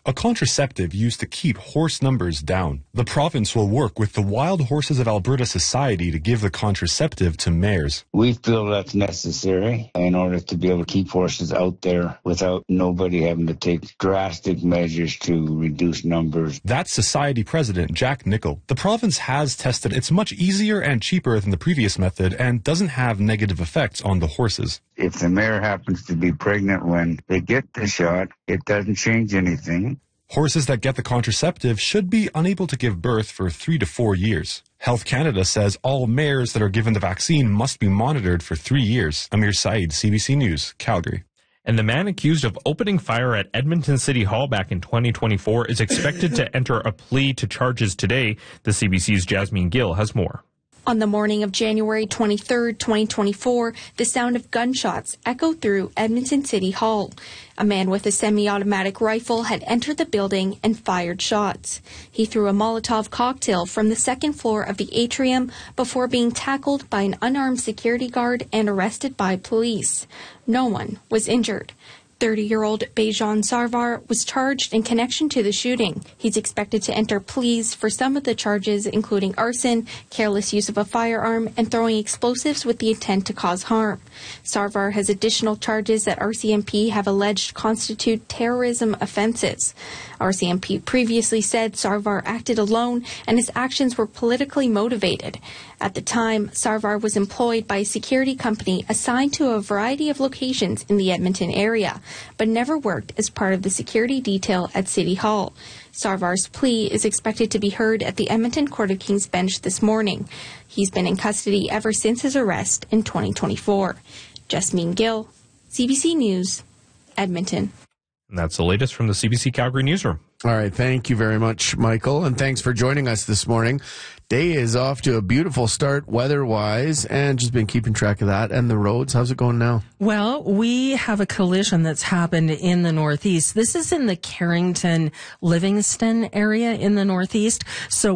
a contraceptive used to keep horse numbers down. The province will work with the Wild Horses of Alberta Society to give the contraceptive to mares. We feel that's necessary in order to be able to keep horses out there without nobody having to take drastic measures to reduce numbers. That's Society President Jack Nickel. The province has tested it's much easier and cheaper than the previous method and doesn't have negative effects on the horses. If the mare happens to be pregnant when they get the shot, it doesn't change anything. Horses that get the contraceptive should be unable to give birth for 3 to 4 years. Health Canada says all mares that are given the vaccine must be monitored for 3 years. Amir Saeed, CBC News, Calgary. And the man accused of opening fire at Edmonton City Hall back in 2024 is expected to enter a plea to charges today. The CBC's Jasmine Gill has more. On the morning of January 23, 2024, the sound of gunshots echoed through Edmonton City Hall. A man with a semi-automatic rifle had entered the building and fired shots. He threw a Molotov cocktail from the second floor of the atrium before being tackled by an unarmed security guard and arrested by police. No one was injured. 30-year-old Bejan Sarvar was charged in connection to the shooting. He's expected to enter pleas for some of the charges, including arson, careless use of a firearm, and throwing explosives with the intent to cause harm. Sarvar has additional charges that RCMP have alleged constitute terrorism offenses. RCMP previously said Sarvar acted alone and his actions were politically motivated. At the time, Sarvar was employed by a security company assigned to a variety of locations in the Edmonton area, but never worked as part of the security detail at City Hall. Sarvar's plea is expected to be heard at the Edmonton Court of King's Bench this morning. He's been in custody ever since his arrest in 2024. Jasmine Gill, CBC News, Edmonton. And that's the latest from the CBC Calgary newsroom. All right. Thank you very much, Michael. And thanks for joining us this morning. Day is off to a beautiful start weather-wise, and just been keeping track of that. And the roads, how's it going now? Well, we have a collision that's happened in the Northeast. This is in the Carrington-Livingston area in the Northeast. So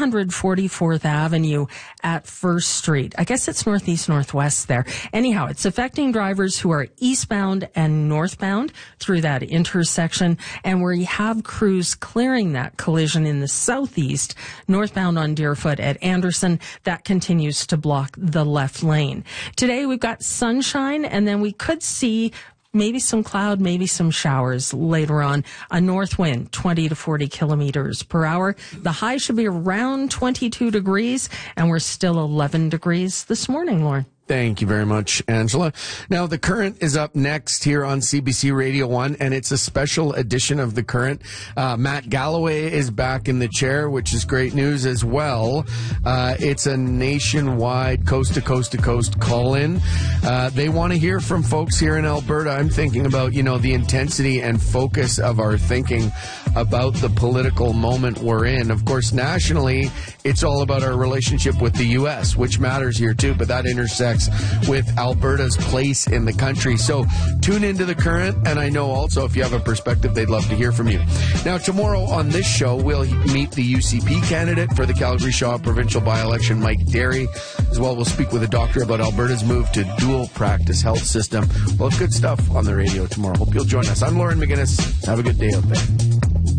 144th Avenue at 1st Street. I guess it's northeast-northwest there. Anyhow, it's affecting drivers who are eastbound and northbound through that intersection. And where you have crews clearing that collision in the southeast, northbound on Deerfoot at Anderson, that continues to block the left lane. Today we've got sunshine, and then we could see maybe some cloud, maybe some showers later on. A north wind, 20 to 40 kilometers per hour. The high should be around 22 degrees, and we're still 11 degrees this morning, Lauren. Thank you very much, Angela. Now, The Current is up next here on CBC Radio 1, and it's a special edition of The Current. Matt Galloway is back in the chair, which is great news as well. It's a nationwide, coast-to-coast-to-coast call-in. They want to hear from folks here in Alberta. I'm thinking about, the intensity and focus of our thinking about the political moment we're in. Of course, nationally, it's all about our relationship with the U.S., which matters here too, but that intersects with Alberta's place in the country. So tune into The Current, and I know also if you have a perspective, they'd love to hear from you. Now, tomorrow on this show, we'll meet the UCP candidate for the Calgary Shaw provincial by-election, Mike Derry. As well, we'll speak with a doctor about Alberta's move to dual practice health system. We'll have good stuff on the radio tomorrow. Hope you'll join us. I'm Lauren McGinnis. Have a good day out there.